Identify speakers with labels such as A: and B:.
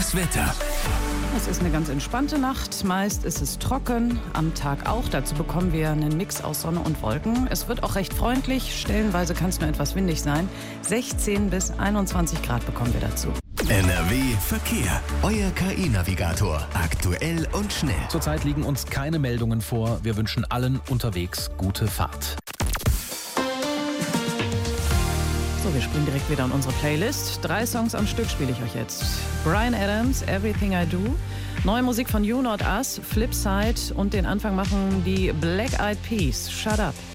A: Das Wetter.
B: Es ist eine ganz entspannte Nacht. Meist ist es trocken, am Tag auch. Dazu bekommen wir einen Mix aus Sonne und Wolken. Es wird auch recht freundlich. Stellenweise kann es nur etwas windig sein. 16 bis 21 Grad bekommen wir dazu.
A: NRW Verkehr. Euer KI-Navigator. Aktuell und schnell.
C: Zurzeit liegen uns keine Meldungen vor. Wir wünschen allen unterwegs gute Fahrt.
B: So, wir springen direkt wieder in unsere Playlist. 3 Songs am Stück spiele ich euch jetzt. Bryan Adams, Everything I Do. Neue Musik von You Not Us, Flipside und den Anfang machen die Black Eyed Peas, Shut Up.